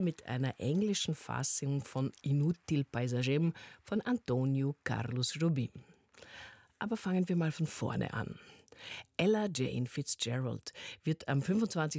mit einer englischen Fassung von Inútil Paisagem von Antonio Carlos Jobim. Aber fangen wir mal von vorne an. Ella Jane Fitzgerald wird am 25.